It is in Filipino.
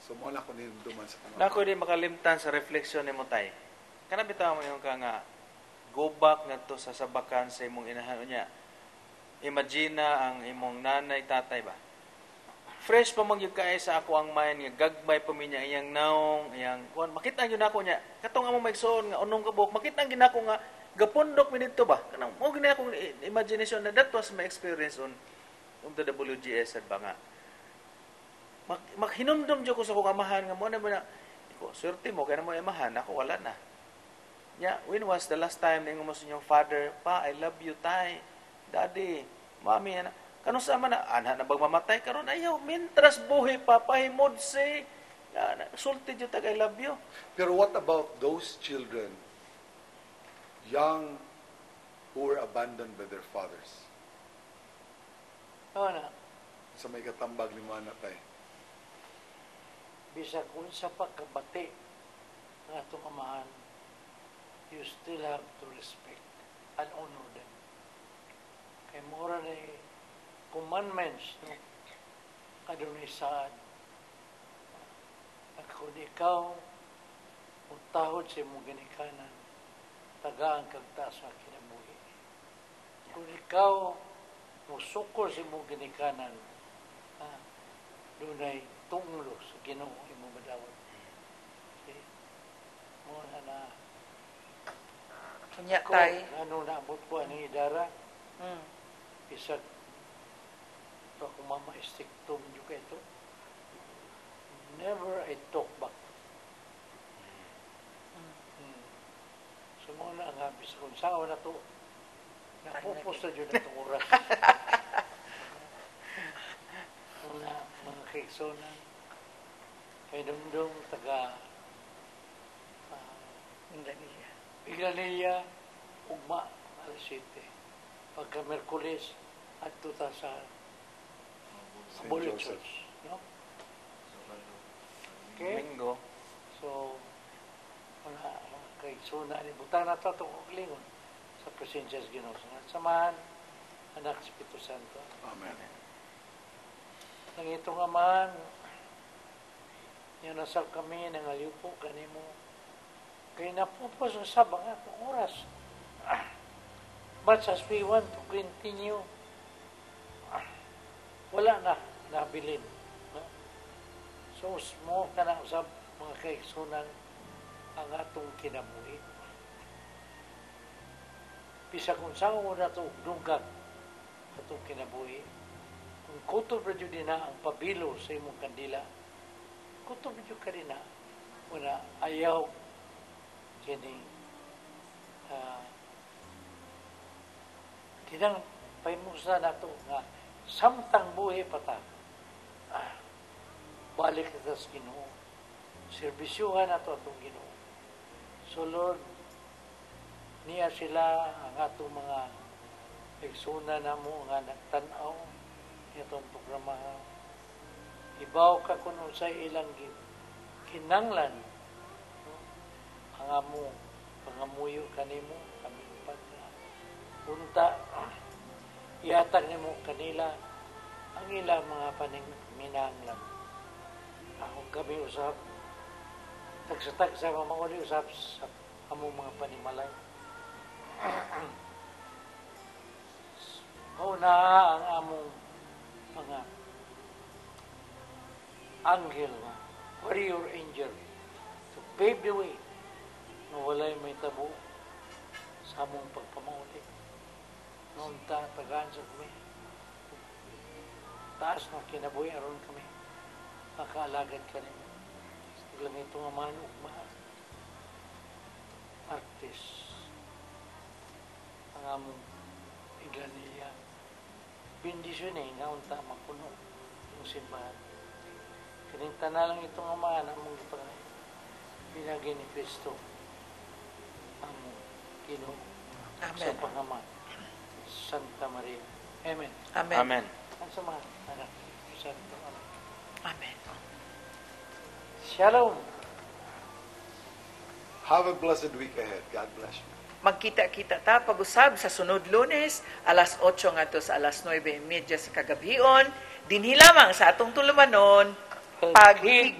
So, mo na ko duman sa kanila. Nako di makalimtan sa refleksyon ni mo tay. Kana bitaw mo yung ka nga go back ngadto sa sabakan sa imong inahan niya. Imagine ang imong nanay tatay ba. Fresh pa magyud kaay sa ako ang mind nga gagmay pa minya iyang naong iyang kuan makita gyud nako niya. Katong amo maigsoon nga unong kabuk makita gyud nako nga gapundok mi didto ba. Kanang mo gini akong imagination na that was my experience on the WGS at ba nga. Maghinumdum jud ko sa kong amahan nga mo na ba na ko swerte mo kay na mo amahan ako wala na. Yeah, when was the last time na mo sa inyong father, pa, I love you, tay, daddy, mami, ana. Kanong sama na, ana na bagmamatay karon ayaw, mintras buhi pa, pahimod si, sulti dyan tag I love you. Pero what about those children, young, who were abandoned by their fathers? Oo na. Sa may katambag ni Mana tay. Bisag unsa pa kabati ng atong amahan, you still have to respect and honor them. Kay mura na commandments, no? Kadunay saan. Kung ikaw, kung tahod sa imong ginikanan, tagaan kag taas nga kinabuhi. Kung ikaw, musukol sa imong ginikanan, dunay tunglo sa Ginoo imong madawat. Okay? Muna na Kunya tay. ano naabot ko ani idara. Isag to ako mama istiktom juga ito. Never I talk back. So mo na nga bis kung sao na to. Napupos na dyan itong oras. Mga kaigsonan. Kay dumdum taga Iglesia, ugma, alas 7. Pagka Merkulis, at tuta sa St. Bullet Joseph. Church. No? Okay? Domingo. So, mga kaigsunan, butang na ito itong lingon sa presensya sa Ginoo. Samahan, anak sa Espiritu Santo. Amen. Nang itong amahan, yung nasab kami, nangalipo kanimo, kaya napupos ang sabang atong oras. But as we want to continue, wala na nabilin. No? So, mo ka na usab mga kaigsunan ang atong kinabuhi. Bisa kung saan mo na ito dungkag atong kinabuhi. Kung kutob na din na ang pabilo sa imong kandila, kutob na ka rin na muna ayaw kini tinang paimusa na ito nga samtang buhi pata balik ito sa Ginoo, serbisyuhan na ito atong Ginoo. So Lord, niya sila ang atong mga eksuna na mo nga nagtanaw itong programa. Ibaw ka kung sa ilang kinanglan, no? Ang amo pangamuyo kanimo kami pag punta ihatag nimo kanila ang ilang mga paninginanglan. Ako kami usap tagsatag sa mga usap sa among mga panimalay. Una ang among mga anghel, warrior angel, to pave the way na walay may tabo sa among pagpamauli. Noon tagaan sa kami. Taas na kinabuhi aron kami. Makaalagad ka rin. Lang ito nga manok, artist, ang among iglesia. Bendisyon nga unta mapuno yung simbahan. Kininta na lang itong amahan among pinagin ni Kristo among Ginoo sa pangaman Santa Maria. Amen. Amen. Amen. Ang samahan, anak, Santo Anak. Amen. Shalom. Have a blessed week ahead. God bless you. Magkita-kita ta pag-usab sa sunod Lunes, alas 8 ngadto sa alas 9:30 sa kagabion, dinhi lamang sa atong tulumanon, pag